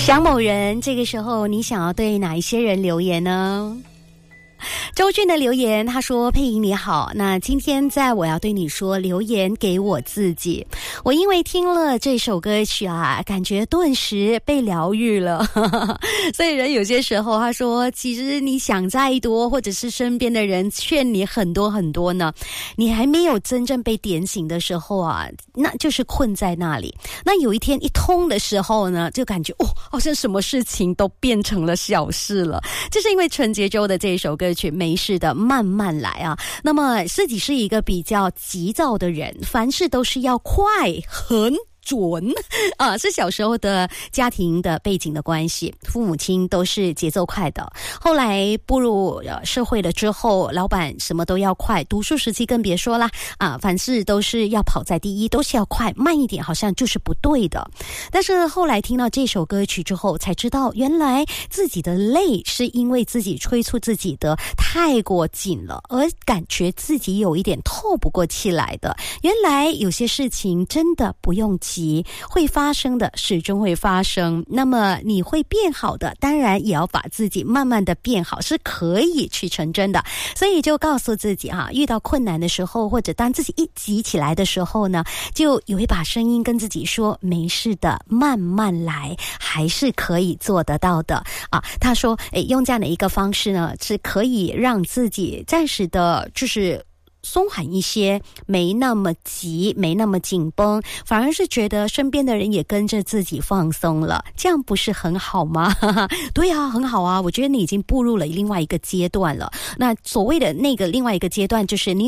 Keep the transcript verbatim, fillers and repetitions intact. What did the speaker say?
想某人，这个时候你想要对哪一些人留言呢？周俊的留言，他说：佩莹你好，那今天在我要对你说留言给我自己，我因为听了这首歌曲啊，感觉顿时被疗愈了所以人有些时候他说，其实你想再多，或者是身边的人劝你很多很多呢，你还没有真正被点醒的时候啊，那就是困在那里。那有一天一通的时候呢，就感觉哦，好像什么事情都变成了小事了。这是因为陈洁州的这一首歌曲没事的慢慢来啊。那么自己是一个比较急躁的人，凡事都是要快很准啊，是小时候的家庭的背景的关系，父母亲都是节奏快的。后来步入社会了之后，老板什么都要快，读书时期更别说啦啊，凡事都是要跑在第一，都是要快，慢一点好像就是不对的。但是后来听到这首歌曲之后，才知道原来自己的累是因为自己催促自己的太过紧了，而感觉自己有一点透不过气来的。原来有些事情真的不用急，会发生的始终会发生，那么你会变好的，当然也要把自己慢慢的变好，是可以去成真的。所以就告诉自己啊，遇到困难的时候，或者当自己一急起来的时候呢，就有一把声音跟自己说，没事的，慢慢来，还是可以做得到的啊。他说诶，用这样的一个方式呢，是可以让自己暂时的就是松缓一些，没那么急，没那么紧绷，反而是觉得身边的人也跟着自己放松了，这样不是很好吗？对啊，很好啊，我觉得你已经步入了另外一个阶段了。那所谓的那个另外一个阶段，就是你